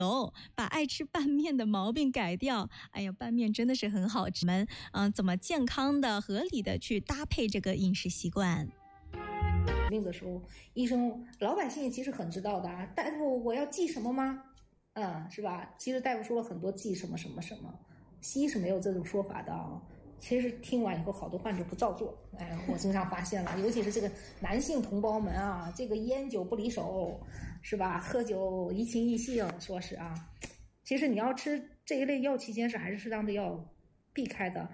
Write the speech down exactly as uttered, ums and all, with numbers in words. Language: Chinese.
哦，把爱吃拌面的毛病改掉。哎呀，拌面真的是很好吃。我们嗯、呃，怎么健康的、合理的去搭配这个饮食习惯？ 病的时候，医生老百姓其实很知道的啊。大夫，我要记什么吗？嗯，是吧？其实大夫说了很多记什么什么什么，西医是没有这种说法的啊。其实听完以后，好多患者不照做。哎，我经常发现了，尤其是这个男性同胞们啊，这个烟酒不离手，是吧？喝酒怡情逸性，说是啊。其实你要吃这一类药期间是还是适当的要避开的。